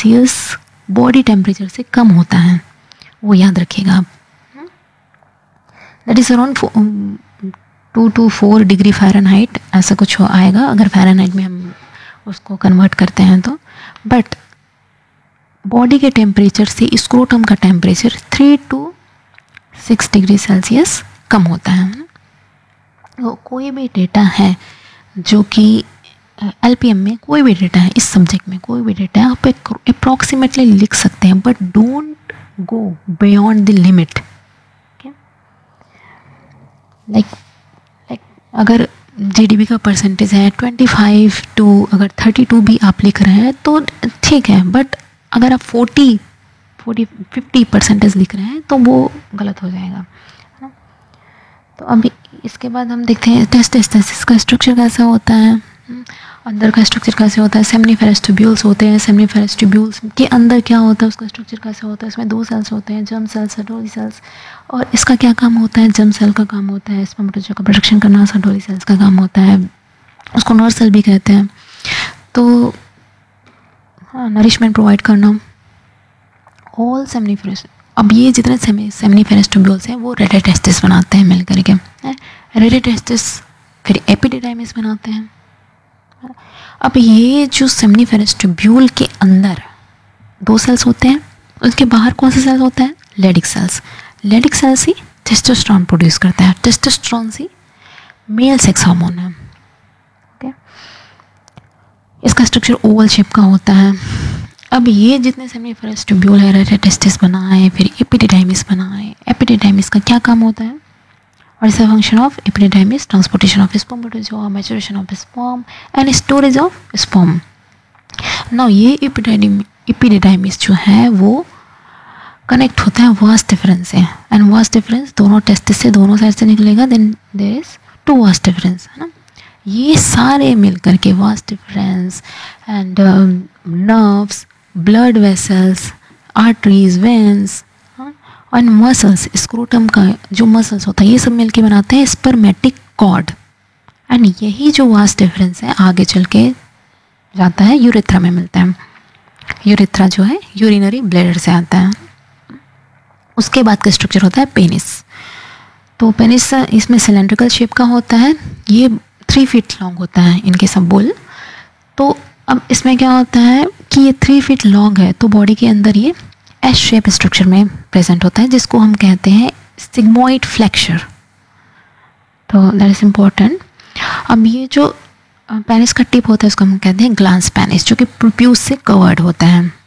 Celsius body temperature से कम होता है, वो याद रखिएगा आप। That is around 2 to 4 degree Fahrenheit ऐसा कुछ आएगा अगर फ़ारेनहाइट में हम उसको कन्वर्ट करते हैं तो। बट बॉडी के टेम्परेचर से स्क्रोटम का टेम्परेचर 3 to 6 डिग्री सेल्सियस कम होता है। तो कोई भी डेटा है जो कि LPM में कोई भी डेटा है, इस सब्जेक्ट में कोई भी डेटा है, आप अप्रॉक्सीमेटली लिख सकते हैं, but don't go beyond the limit. Like अगर GDP का परसेंटेज है 25 to अगर 32 भी आप लिख रहे हैं तो ठीक है, बट अगर आप 50 परसेंटेज लिख रहे हैं तो वो गलत हो जाएगा। तो अभी इसके बाद हम देखते हैं टेस्टिस का स्ट्रक्चर कैसा होता है, अंदर का स्ट्रक्चर कैसे होता है। सेमिनिफेरस ट्यूब्यूल्स होते हैं, सेमिनिफेरस ट्यूब्यूल्स के अंदर क्या होता है, उसका स्ट्रक्चर कैसे होता है। इसमें 2 सेल्स होते हैं, जर्म सेल्स, सडोली सेल्स। और इसका क्या काम होता है, जर्म सेल का काम होता है स्पर्मेटोजोआ का प्रोडक्शन करना, सडोली सेल्स का काम होता है, उसको नर्व सेल भी कहते हैं। तो हाँ, नरिशमेंट प्रोवाइड करना। ऑल सेमिनिफेरस, अब ये जितने सेमिनिफेरस ट्यूब्यूल्स हैं वो रेडियोटेस्टिस बनाते हैं मिल करके। रेडियोटेस्टिस फिर एपिडिडाइमिस बनाते हैं। अब ये जो सेमिनिफेरस ट्यूब्यूल के अंदर 2 सेल्स होते हैं, उसके बाहर कौन सा सेल्स होता है, लेडिक सेल्स। लेडिक सेल्स ही टेस्टोस्टेरोन प्रोड्यूस करता है। टेस्टोस्टेरोन ही मेल सेक्स हार्मोन है। ओके, इसका स्ट्रक्चर ओवल शेप का होता है। अब ये जितने सेमिनिफेरस ट्यूब्यूल है, रेडियोटेस्टिस बना है, फिर एपिडिडाइमिस बना है। एपिडिडाइमिस का क्या काम होता है, और is a function of epididymis, transportation of spermatozoa, maturation of sperm and storage of sperm. Now ये एपिडिडाइमिस जो है वो कनेक्ट होता है वास डिफरेंस से, एंड वास डिफरेंस दोनों टेस्टिस से दोनों साइड से निकलेगा, then there is 2 vas deferens, है ना। ये सारे मिल करके vas deferens and nerves, blood vessels, arteries, veins और मसल्स, स्क्रोटम का जो मसल्स होता है, ये सब मिलके बनाते हैं स्पर्मेटिक कॉर्ड। एंड यही जो वास डिफरेंस है आगे चल के जाता है यूरेथ्रा में मिलता है। यूरेथ्रा जो है यूरिनरी ब्लैडर से आता है। उसके बाद का स्ट्रक्चर होता है पेनिस। तो पेनिस इसमें सिलेंड्रिकल शेप का होता है, ये 3 फीट लॉन्ग होता है इनके सब बुल। तो अब इसमें क्या होता है कि ये 3 फीट लॉन्ग है, तो बॉडी के अंदर ये एस शेप स्ट्रक्चर में प्रेजेंट होता है, जिसको हम कहते हैं सिग्मोइड फ्लेक्चर। तो दैट इज इम्पोर्टेंट। अब ये जो पेनिस का टिप होता है उसको हम कहते हैं ग्लांस पेनिस, जो कि प्रोप्यूस से कवर्ड होता है।